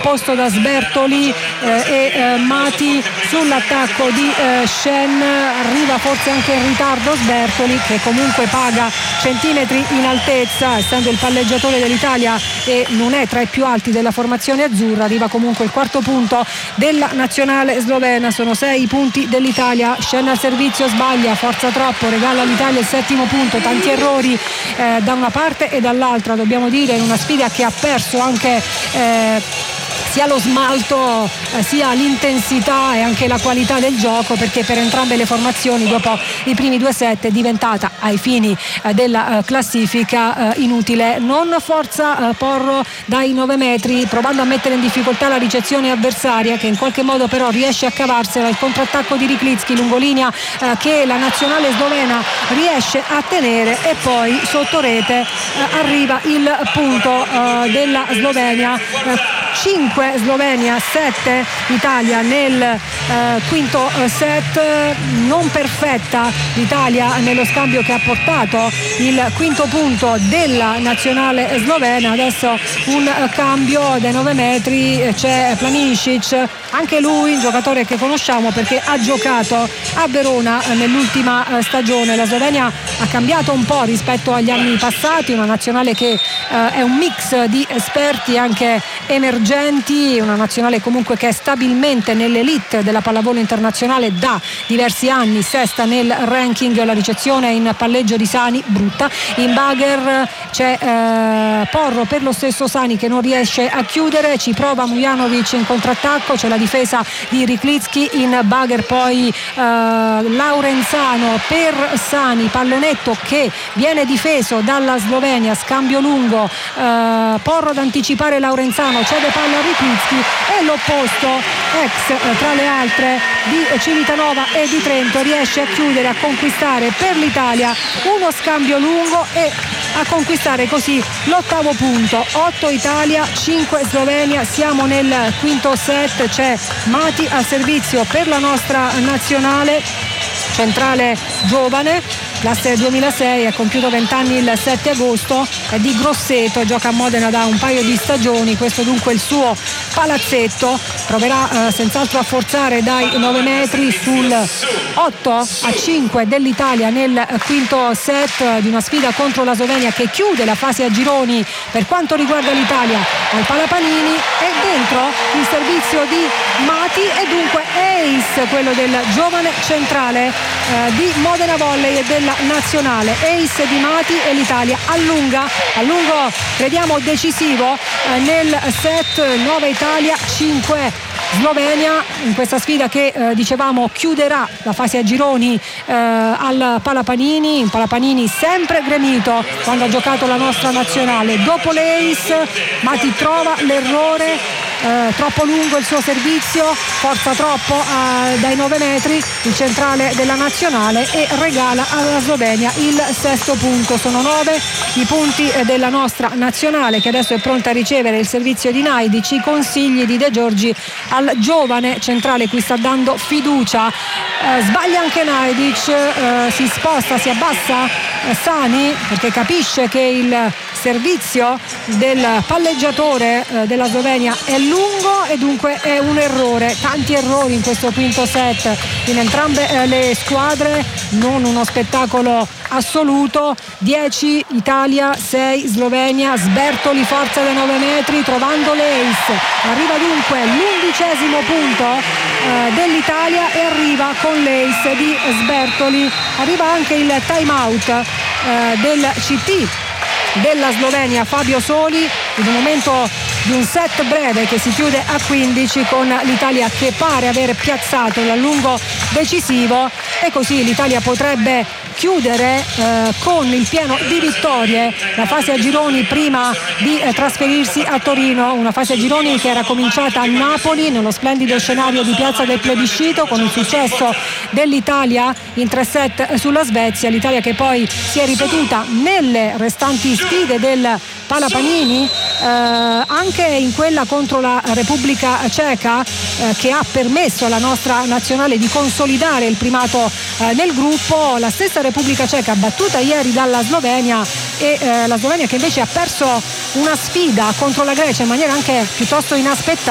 composto da Sbertoli e Mati. Sull'attacco di Shen arriva forse anche in ritardo Sbertoli, che comunque paga centimetri in altezza, essendo il palleggiatore dell'Italia e non è tra i più alti della formazione azzurra. Arriva comunque il quarto punto della nazionale slovena, sono 6 punti dell'Italia. Shen al servizio, sbaglia, forza troppo, regala all'Italia il settimo punto. Tanti errori da una parte e dall'altra, dobbiamo dire, in una sfida che ha perso anche sia lo smalto sia l'intensità e anche la qualità del gioco, perché per entrambe le formazioni dopo i primi 2 set è diventata ai fini della classifica inutile. Non forza Porro dai 9 metri, provando a mettere in difficoltà la ricezione avversaria, che in qualche modo però riesce a cavarsela. Il contrattacco di Riklicki, lungolinea che la nazionale slovena riesce a tenere, e poi sotto rete arriva il punto della Slovenia. 5 Slovenia, 7 Italia nel quinto set. Non perfetta l'Italia nello scambio che ha portato il quinto punto della nazionale slovena. Adesso un cambio dai 9 metri, c'è Planinišić, anche lui un giocatore che conosciamo perché ha giocato a Verona nell'ultima stagione. La Slovenia ha cambiato un po' rispetto agli anni passati, una nazionale che è un mix di esperti anche emergenti, una nazionale comunque che è stabilmente nell'elite della pallavolo internazionale da diversi anni, sesta nel ranking. La ricezione in palleggio di Sani, brutta. In Bagher c'è Porro per lo stesso Sani che non riesce a chiudere, ci prova Mujanovic in contrattacco, c'è la difesa di Riklicki. In Bagher poi Laurenzano per Sani, pallonetto che viene difeso dalla Slovenia, scambio lungo, Porro ad anticipare Laurenzano, cede palla a Riklicki, e l'opposto, ex tra le altre di Civitanova e di Trento, riesce a chiudere, a conquistare per l'Italia uno scambio lungo e a conquistare così l'ottavo punto. 8 Italia, 5 Slovenia. Siamo nel quinto set, c'è Mati al servizio per la nostra nazionale, centrale giovane, classe 2006, ha compiuto 20 anni il 7 agosto, è di Grosseto, gioca a Modena da un paio di stagioni. Questo dunque il suo palazzetto. Proverà senz'altro a forzare dai 9 metri sul 8-5 dell'Italia nel quinto set di una sfida contro la Slovenia che chiude la fase a gironi per quanto riguarda l'Italia al Palapanini. E dentro il servizio di Mati, e dunque ace quello del giovane centrale di Modena Volley e della nazionale. Ace di Mati, e l'Italia allunga, a lungo crediamo decisivo nel set. 9 Italia, 5 Slovenia in questa sfida che dicevamo chiuderà la fase a gironi al Palapanini, un Palapanini sempre gremito quando ha giocato la nostra nazionale. Dopo l'Ace Mati trova l'errore, troppo lungo il suo servizio, forza troppo dai 9 metri il centrale della nazionale, e regala alla Slovenia il sesto punto. Sono 9 i punti della nostra nazionale, che adesso è pronta a ricevere il servizio di Najdic. I consigli di De Giorgi al giovane centrale, cui sta dando fiducia. Sbaglia anche Najdic, si sposta, si abbassa Sani, perché capisce che il servizio del palleggiatore della Slovenia è lungo, e dunque è un errore. Tanti errori in questo quinto set in entrambe le squadre, non uno spettacolo assoluto. 10 Italia, 6 Slovenia. Sbertoli, forza dai 9 metri, trovando l'ace. Arriva dunque l'11° punto dell'Italia, e arriva con l'ace di Sbertoli. Arriva anche il time out del CT della Slovenia, Fabio Soli, in un momento di un set breve che si chiude a 15, con l'Italia che pare aver piazzato l'allungo decisivo, e così l'Italia potrebbe chiudere con il pieno di vittorie la fase a gironi prima di trasferirsi a Torino. Una fase a gironi che era cominciata a Napoli, nello splendido scenario di Piazza del Plebiscito, con il successo dell'Italia in 3 set sulla Svezia. L'Italia che poi si è ripetuta nelle restanti sfide del Palapanini, anche in quella contro la Repubblica Ceca, che ha permesso alla nostra nazionale di consolidare il primato nel gruppo. La stessa Repubblica Ceca battuta ieri dalla Slovenia, e la Slovenia che invece ha perso una sfida contro la Grecia in maniera anche piuttosto inaspettata.